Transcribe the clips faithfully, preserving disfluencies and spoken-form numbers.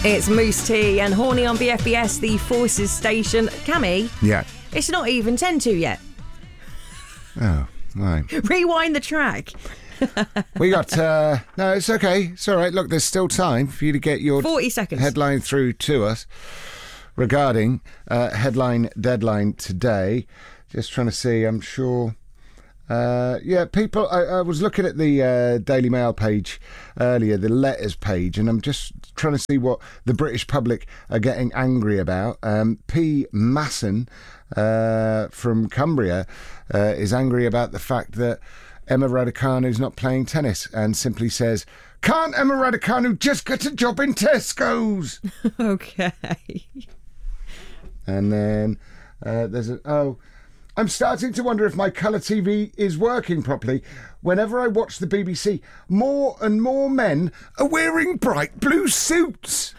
It's Moose T and Horny on B F B S, the Forces station. Cammy? Yeah. It's not even ten to yet. Oh, right. Rewind the track. We got... Uh, no, it's okay. It's all right. Look, there's still time for you to get your forty seconds headline through to us regarding uh, headline deadline today. Just trying to see, I'm sure... Uh, yeah, people, I, I was looking at the uh, Daily Mail page earlier, the letters page, and I'm just trying to see what the British public are getting angry about. Um, P. Masson uh, from Cumbria uh, is angry about the fact that Emma Raducanu's not playing tennis and simply says, "Can't Emma Raducanu just get a job in Tesco's?" Okay. And then uh, there's a... Oh... I'm starting to wonder if my colour T V is working properly. Whenever I watch the B B C, more and more men are wearing bright blue suits.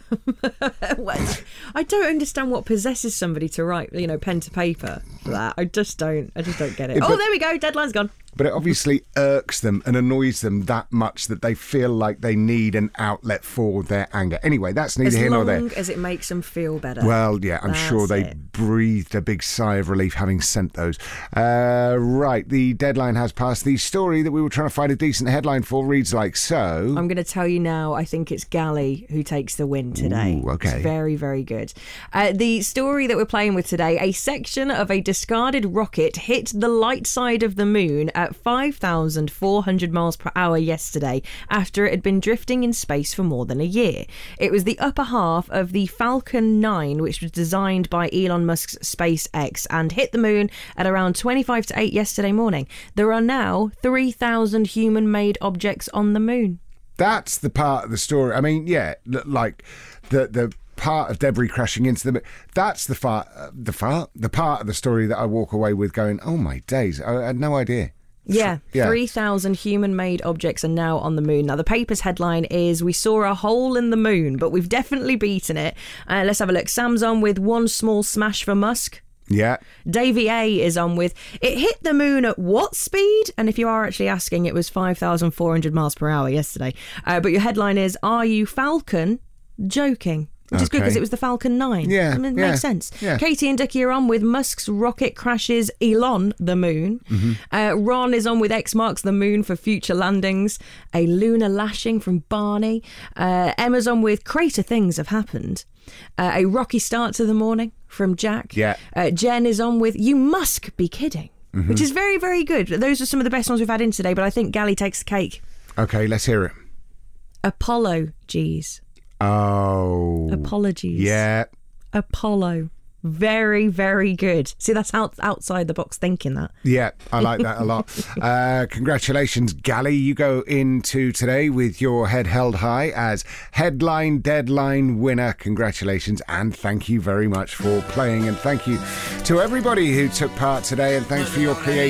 What? I don't understand what possesses somebody to write, you know, pen to paper for that. I just don't. I just don't get it. Yeah, oh, there we go. Deadline's gone. But it obviously irks them and annoys them that much that they feel like they need an outlet for their anger. Anyway, that's neither as here nor there. As long as it makes them feel better. Well, yeah, I'm That's sure they it. breathed a big sigh of relief having sent those. Uh, right, the deadline has passed. The story that we were trying to find a decent headline for reads like so. I'm going to tell you now, I think it's Gally who takes the win today. Ooh, okay. It's very, very good. Uh, the story that we're playing with today, a section of a discarded rocket hit the light side of the moon at five thousand four hundred miles per hour yesterday after it had been drifting in space for more than a year. It was the upper half of the Falcon nine, which was designed by Elon Musk's SpaceX and hit the moon at around twenty-five to eight yesterday morning. There are now three thousand human-made objects on the moon. That's the part of the story. I mean, yeah, like the the part of debris crashing into the... That's the part, uh, the part, the part of the story that I walk away with going, oh my days, I had no idea. Yeah, yeah. three thousand human-made objects are now on the moon. Now, the paper's headline is, "We saw a hole in the moon, but we've definitely beaten it." Uh, let's have a look. Sam's on with "One small smash for Musk." Yeah. Davey A is on with "It hit the moon at what speed?" And if you are actually asking, it was five thousand four hundred miles per hour yesterday. Uh, but your headline is, "Are you Falcon joking?" Which is good Okay. because it was the Falcon nine. Yeah, I mean, it yeah, makes sense. yeah. Katie and Dickie are on with "Musk's rocket crashes Elon the moon." Mm-hmm. Uh, Ron is on with "X marks the moon for future landings." A lunar lashing from Barney. Uh, Emma's on with "Crater things have happened." Uh, a rocky start to the morning from Jack. Yeah. Uh, Jen is on with "You must be kidding," Mm-hmm. which is very, very good. Those are some of the best ones we've had in today, but I think Gally takes the cake. Okay, let's hear it. Apollo, geez. Oh. Apologies. Yeah. Apollo. Very, very good. See, that's out, outside the box thinking that. Yeah, I like that a lot. Uh, congratulations, Gally. You go into today with your head held high as headline deadline winner. Congratulations and thank you very much for playing. And thank you to everybody who took part today. And thanks for your creativity.